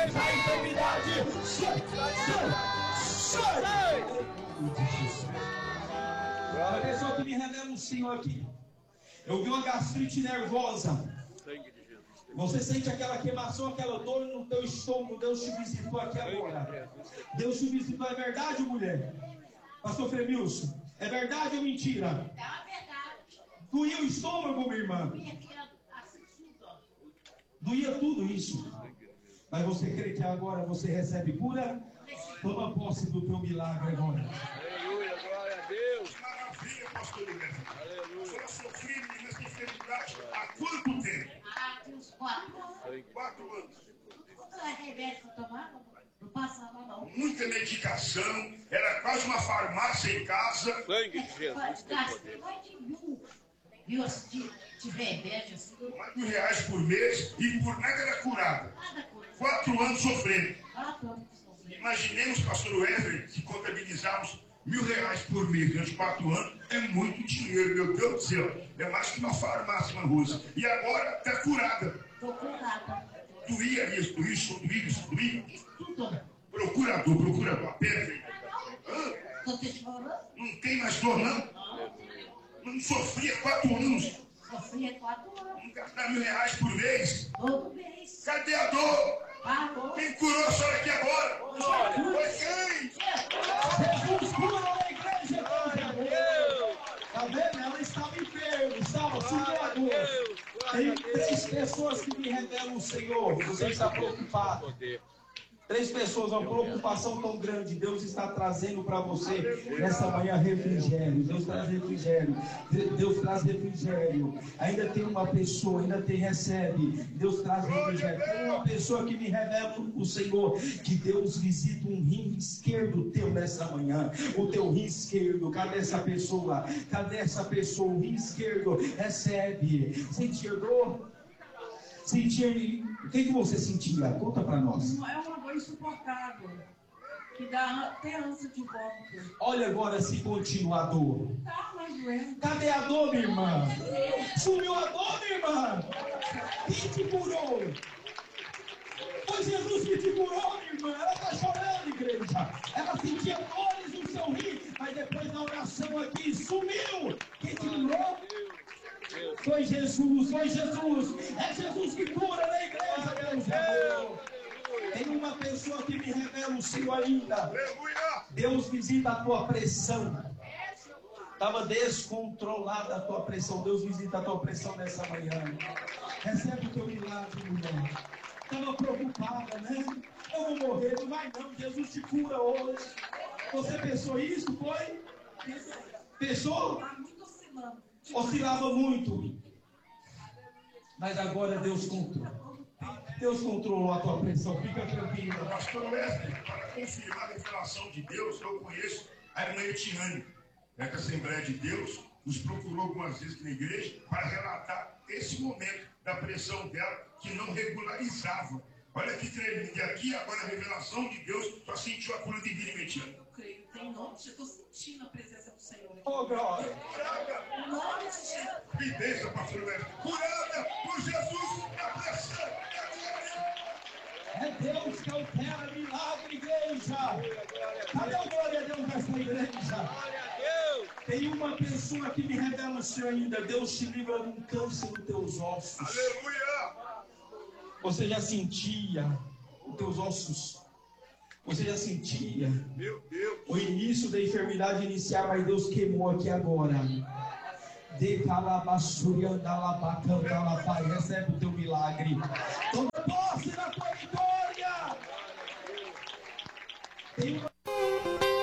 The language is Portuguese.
essa enfermidade. Sai. A pessoa que me revela um Senhor aqui. Eu vi uma gastrite nervosa. Você sente aquela queimação, aquela dor no teu estômago. Deus te visitou aqui agora. Deus te visitou, é verdade, mulher? Pastor Fremilson, é verdade ou mentira? É uma verdade. Doía o estômago, minha irmã? Doía tudo isso. Mas você crê que agora você recebe cura? Toma posse do teu milagre agora. Aleluia, glória a Deus. Maravilha, pastor Luiz. Aleluia. O senhor sofreu nessa enfermidade há quanto tempo? Ah, tem uns 4 anos. 4 anos. Quando é remédio que eu tomava, não passava não. Muita medicação, era quase uma farmácia em casa. Sangue de Jesus. Gastei mais de mil assim, de remédio assim. Mais de R$1.000 por mês e por nada era curada. Nada coisa. 4 anos sofrendo. 4 anos sofrendo. Imaginemos, pastor Wesley, se contabilizarmos R$1.000 por mês durante 4 anos, é muito dinheiro, meu Deus do céu. É mais que uma farmácia, uma rosa. E agora está curada. Tô curada. Doía isso, doía. Tudo. Procurador, aperta. Tô te chorando? Não tem mais dor, não? Não sofria 4 anos. Sofria 4 anos. Não gastar R$1.000 por mês. Todo mês. Cadê a dor? Parou. Quem curou a senhora aqui agora? Foi quem? Jesus cura na igreja. Tá vendo? Ela estava enferma, estava sentindo. Tem 3 pessoas que me revelam o Senhor. Você está preocupado. 3 pessoas, uma preocupação tão grande. Deus está trazendo para você nessa manhã refrigério. Deus traz refrigério. Deus traz refrigério. Ainda tem uma pessoa, recebe. Deus traz refrigério. Tem uma pessoa que me revela o Senhor, que Deus visita um rim esquerdo teu nessa manhã. O teu rim esquerdo. Cadê essa pessoa? O rim esquerdo recebe. Sentir dor? O que você sentia? Conta para nós. É uma dor insuportável, que dá até ânsia de vômito. Olha agora se continua a dor. Tá mais doendo. Cadê a dor, minha irmã? Sumiu a dor, minha irmã? Quem te curou? Foi Jesus que te curou, minha irmã. Ela está chorando, igreja. Ela sentia dores no seu rim, mas depois da oração aqui sumiu. Quem te curou? Foi Jesus. É Jesus que cura na igreja, Deus. Tem uma pessoa que me revela o Senhor ainda. Deus visita a tua pressão. Estava descontrolada a tua pressão. Deus visita a tua pressão nessa manhã. Recebe o teu milagre, mulher. Estava preocupada, né? Eu vou morrer, não vai não. Jesus te cura hoje. Você pensou isso? Foi? Pensou? Tá muito oscilando. Oscilava muito. Mas agora Deus controla. Deus controlou a tua pressão. Fica tranquila. Pastor Wesley, para confirmar a revelação de Deus, eu conheço a irmã Etiane, da Assembleia de Deus, nos procurou algumas vezes na igreja para relatar esse momento da pressão dela que não regularizava. Olha que tremendo. E aqui agora a revelação de Deus só sentiu a cura divina em Etiane. Eu creio, tem nome, eu estou sentindo a presença do Senhor aqui. Oh, glória. Em nome de Jesus. Que bênção, pastor Wesley. Curada por Jesus na pressão. É Deus que opera milagre, igreja. Cadê a glória a Deus nessa igreja? Tem uma pessoa que me revela o Senhor ainda. Deus te livra de um câncer nos teus ossos. Aleluia. Você já sentia os teus ossos? Você já sentia Meu Deus. o início da enfermidade iniciar, mas Deus queimou aqui agora. De calabasuriandalabacandalapai. Recebe o teu milagre. Toma